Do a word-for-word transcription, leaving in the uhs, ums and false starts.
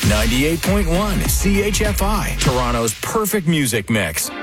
ninety-eight point one C H F I, Toronto's perfect music mix.